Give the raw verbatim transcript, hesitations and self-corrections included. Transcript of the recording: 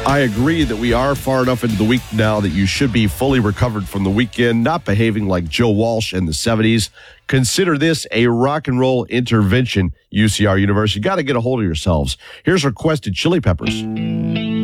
I agree that we are far enough into the week now that you should be fully recovered from the weekend, not behaving like Joe Walsh in the seventies. Consider this a rock and roll intervention, U C R University. You got to get a hold of yourselves. Here's Requested Chili Peppers.